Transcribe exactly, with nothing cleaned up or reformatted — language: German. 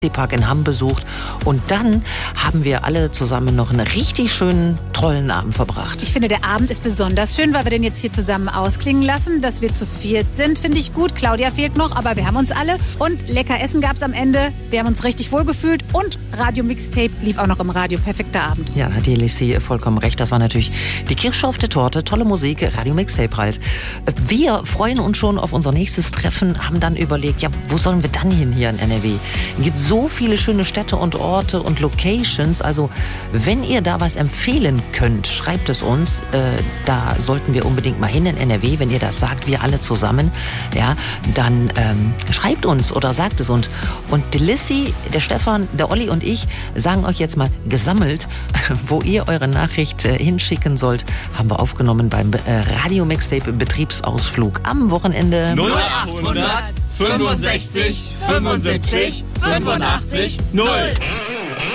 Park in Hamm besucht und dann haben wir alle zusammen noch einen richtig schönen, tollen Abend verbracht. Ich finde, der Abend ist besonders schön, weil wir den jetzt hier zusammen ausklingen lassen. Dass wir zu viert sind, finde ich gut. Claudia fehlt noch, aber wir haben uns alle. Und lecker Essen gab es am Ende. Wir haben uns richtig wohl gefühlt und Radio Mixtape lief auch noch im Radio. Perfekter Abend. Ja, da hat die Lissi vollkommen recht. Das war natürlich die Kirsche auf der Torte. Tolle Musik, Radio Mixtape halt. Wir freuen uns schon auf unser nächstes Treffen, haben dann überlegt, ja, wo sollen wir dann hin hier in N R W? Es gibt so viele schöne Städte und Orte und Locations. Also, wenn ihr da was empfehlen könnt, schreibt es uns. Äh, da sollten wir unbedingt mal hin in N R W. Wenn ihr das sagt, wir alle zusammen, ja, dann ähm, schreibt uns oder sagt es uns. Und die Lissi, der Stefan, der Olli und ich sagen euch jetzt mal gesammelt, wo ihr eure Nachricht äh, hinschicken sollt, haben wir aufgenommen beim äh, Radio Mixtape Betriebsausflug am Wochenende. null achthundert fünfundsechzig fünfundsiebzig fünfundachtzig null